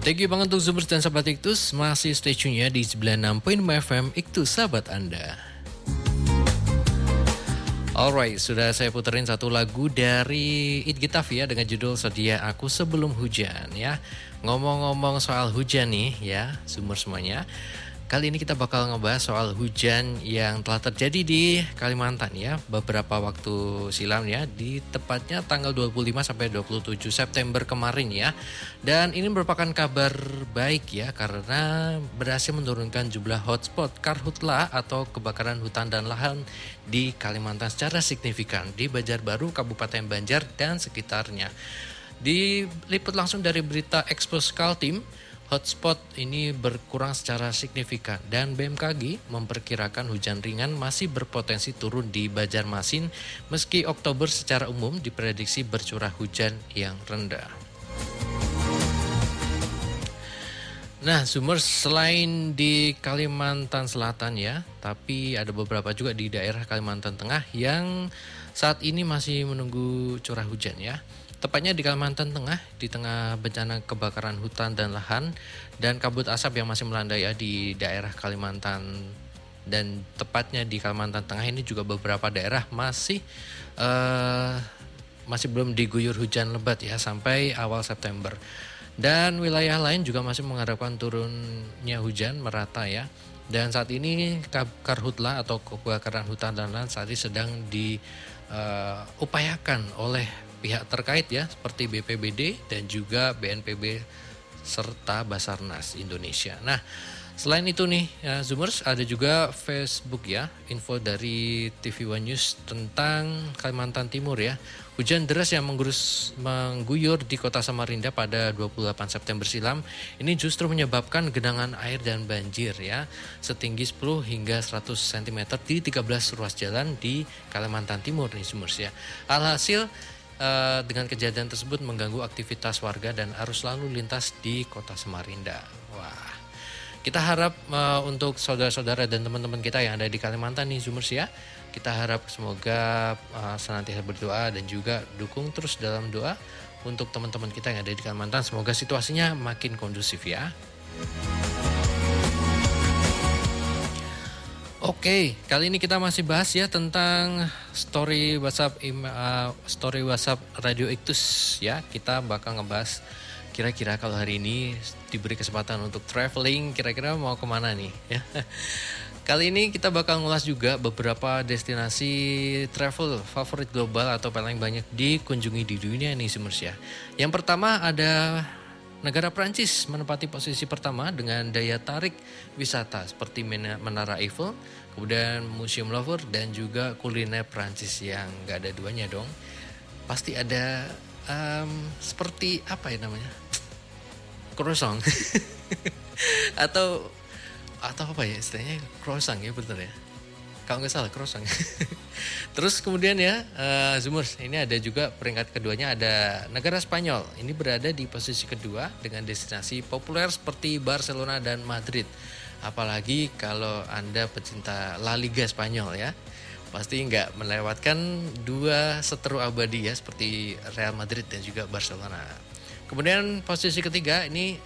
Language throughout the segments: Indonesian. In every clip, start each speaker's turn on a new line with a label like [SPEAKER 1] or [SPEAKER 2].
[SPEAKER 1] Thank you banget untuk Zoomers dan Sahabat Iktus. Masih stay tune ya di 96.5 FM Iktus Sahabat Anda. Alright, sudah saya puterin satu lagu dari It Gitaf ya dengan judul Sedia Aku Sebelum Hujan ya. Ngomong-ngomong soal hujan nih ya, Zoomers semuanya. Kali ini kita bakal ngebahas soal hujan yang telah terjadi di Kalimantan ya, beberapa waktu silam ya, di tepatnya tanggal 25 sampai 27 September kemarin ya. Dan ini merupakan kabar baik ya, karena berhasil menurunkan jumlah hotspot karhutla atau kebakaran hutan dan lahan di Kalimantan secara signifikan di Banjarbaru, Kabupaten Banjar dan sekitarnya. Diliput langsung dari berita Expos Kaltim, hotspot ini berkurang secara signifikan dan BMKG memperkirakan hujan ringan masih berpotensi turun di Banjarmasin meski Oktober secara umum diprediksi bercurah hujan yang rendah. Nah, Zoomers, selain di Kalimantan Selatan ya, tapi ada beberapa juga di daerah Kalimantan Tengah yang saat ini masih menunggu curah hujan ya. Tepatnya di Kalimantan Tengah, di tengah bencana kebakaran hutan dan lahan dan kabut asap yang masih melanda ya di daerah Kalimantan, dan tepatnya di Kalimantan Tengah ini juga beberapa daerah masih belum diguyur hujan lebat ya sampai awal September. Dan wilayah lain juga masih mengharapkan turunnya hujan merata ya. Dan saat ini karhutla atau kebakaran hutan dan lahan saat ini sedang diupayakan oleh pihak terkait ya, seperti BPBD dan juga BNPB serta Basarnas Indonesia. Nah, selain itu nih ya, Zoomers, ada juga Facebook ya, info dari TV One News tentang Kalimantan Timur ya. Hujan deras yang mengguyur di kota Samarinda pada 28 September silam ini justru menyebabkan genangan air dan banjir ya, setinggi 10 hingga 100 cm di 13 ruas jalan di Kalimantan Timur nih, Zoomers ya. Alhasil dengan kejadian tersebut mengganggu aktivitas warga dan arus lalu lintas di kota Samarinda. Wah, kita harap untuk saudara-saudara dan teman-teman kita yang ada di Kalimantan nih, Zoomers ya, kita harap semoga senantiasa berdoa dan juga dukung terus dalam doa untuk teman-teman kita yang ada di Kalimantan. Semoga situasinya makin kondusif ya. Oke, kali ini kita masih bahas ya tentang story WhatsApp Radio Iktus ya. Kita bakal ngebahas kira-kira kalau hari ini diberi kesempatan untuk traveling, kira-kira mau kemana nih ya. Kali ini kita bakal ngulas juga beberapa destinasi travel favorit global atau paling banyak dikunjungi di dunia nih, Zoomers ya. Yang pertama ada negara Prancis menempati posisi pertama dengan daya tarik wisata seperti Menara Eiffel, kemudian Museum Louvre dan juga kuliner Prancis yang gak ada duanya dong. Pasti ada seperti apa ya namanya? Croissant atau apa ya istilahnya, croissant ya, betul ya? Kalau nggak salah croissant. Terus kemudian ya, Zoomers, ini ada juga peringkat keduanya ada negara Spanyol. Ini berada di posisi kedua dengan destinasi populer seperti Barcelona dan Madrid. Apalagi kalau Anda pecinta La Liga Spanyol ya, pasti nggak melewatkan dua seteru abadi ya seperti Real Madrid dan juga Barcelona. Kemudian posisi ketiga ini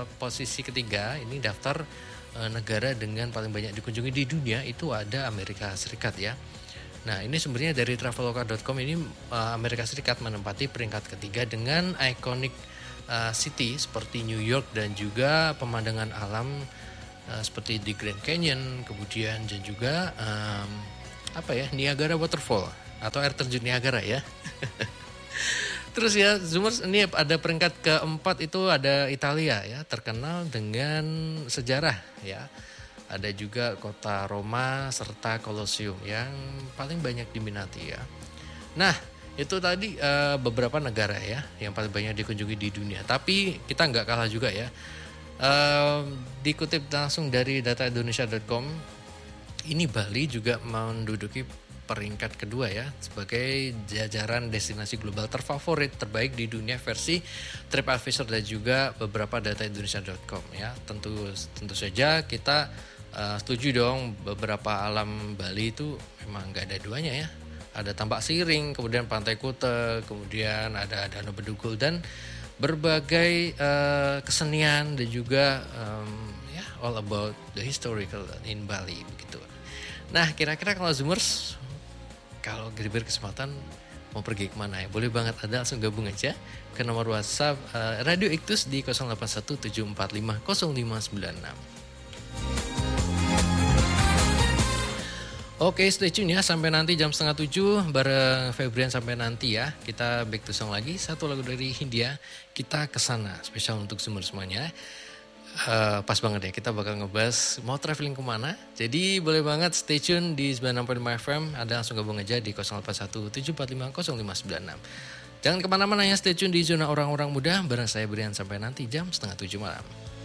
[SPEAKER 1] daftar negara dengan paling banyak dikunjungi di dunia itu ada Amerika Serikat ya. Nah, ini sumbernya dari traveloka.com. Ini Amerika Serikat menempati peringkat ketiga dengan iconic city seperti New York dan juga pemandangan alam seperti di Grand Canyon, kemudian dan juga Niagara Waterfall atau air terjun Niagara ya. Terus ya, Zoomers, ini ada peringkat keempat itu ada Italia ya, terkenal dengan sejarah ya. Ada juga kota Roma serta Colosseum yang paling banyak diminati ya. Nah, itu tadi beberapa negara ya yang paling banyak dikunjungi di dunia. Tapi kita nggak kalah juga ya. Dikutip langsung dari data Indonesia.com, ini Bali juga menduduki peringkat kedua ya sebagai jajaran destinasi global terfavorit terbaik di dunia versi TripAdvisor dan juga beberapa data Indonesia.com ya. Tentu saja kita setuju dong, beberapa alam Bali itu memang nggak ada duanya ya. Ada Tambak Siring, kemudian Pantai Kuta, kemudian ada Danau Bedugul dan berbagai kesenian dan juga ya all about the historical in Bali begitu. Nah kira-kira kalau Zoomers kalau diberi kesempatan mau pergi kemana ya? Boleh banget ada langsung gabung aja ke nomor WhatsApp Radio Iktus di 0817450596. Oke, stay tune ya sampai nanti jam 6:30 bareng Febrian sampai nanti ya. Kita back to song lagi, satu lagu dari Hindia, kita kesana spesial untuk semuanya. Pas banget ya, kita bakal ngebahas mau traveling kemana. Jadi boleh banget stay tune di 96.5 FM, ada langsung gabung aja di 0817450596. Jangan kemana-mana ya, stay tune di Zona Orang-Orang Muda bareng saya Brian sampai nanti jam 6:30 malam.